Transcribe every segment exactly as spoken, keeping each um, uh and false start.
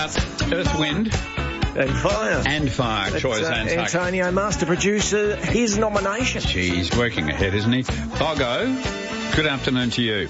Earth, Wind and Fire. And Fire, That's, Troy uh, Zantuck. Antonio, master producer, his nomination. He's working ahead, isn't he? Boggo, good afternoon to you.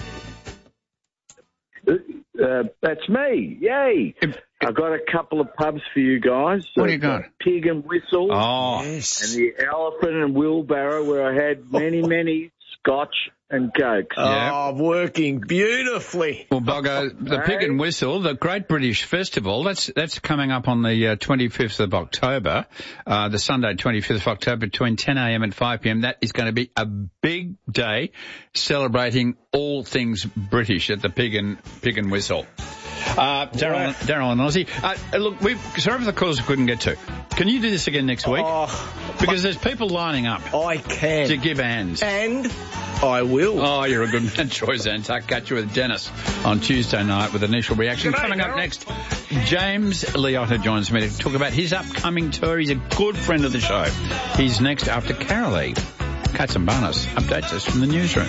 Uh, that's me. Yay. If, I've got a couple of pubs for you guys. What do you got? Pig and Whistle. Oh. Yes. And the Elephant and Wheelbarrow, where I had many, many scotch and cokes. Oh, working beautifully. Well, Boggo, the Pig and Whistle, the Great British Festival, that's that's coming up on the uh, twenty-fifth of October, uh, the Sunday twenty-fifth of October between ten a.m. and five p.m. That is going to be a big day celebrating all things British at the Pig and Pig and Whistle. Uh, Daryl, Daryl and Ozzy. Uh, look, we've, sorry for the calls we couldn't get to. Can you do this again next week? Oh, because there's people lining up. I can. To give hands. And I will. Oh, you're a good man, Troy Zantuck. Catch you with Dennis on Tuesday night with Initial Reaction. Coming up next, James Liotta joins me to talk about his upcoming tour. He's a good friend of the show. He's next after Carolee. Katsambanis updates us from the newsroom.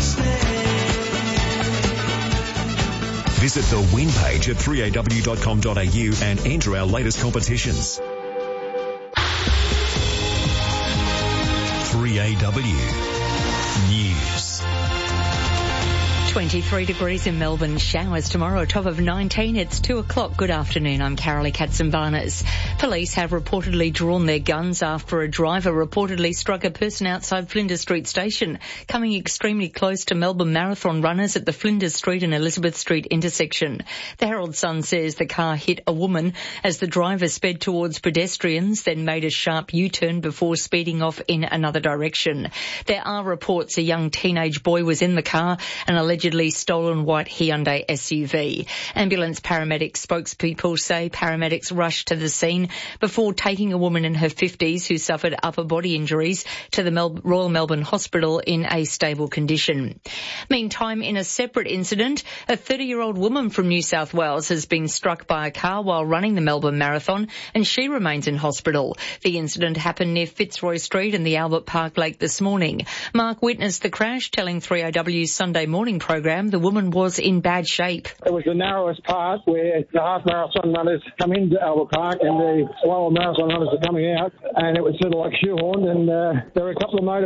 Visit the win page at three a w dot com dot a u and enter our latest competitions. three A W News. twenty-three degrees in Melbourne. Showers tomorrow, a top of nineteen. It's two o'clock. Good afternoon. I'm Carolee Katsambanis. Police have reportedly drawn their guns after a driver reportedly struck a person outside Flinders Street Station, coming extremely close to Melbourne Marathon runners at the Flinders Street and Elizabeth Street intersection. The Herald Sun says the car hit a woman as the driver sped towards pedestrians, then made a sharp U-turn before speeding off in another direction. There are reports a young teenage boy was in the car and allegedly stolen white Hyundai S U V. Ambulance paramedic spokespeople say paramedics rushed to the scene before taking a woman in her fifties who suffered upper body injuries to the Mel- Royal Melbourne Hospital in a stable condition. Meantime, in a separate incident, a thirty-year-old woman from New South Wales has been struck by a car while running the Melbourne Marathon, and she remains in hospital. The incident happened near Fitzroy Street and the Albert Park Lake this morning. Mark witnessed the crash, telling three A W's Sunday morning program the woman was in bad shape. It was the narrowest part where the half marathon runners come into Albert Park and the slower marathon runners are coming out, and it was sort of like shoehorned, and uh, there were a couple of motor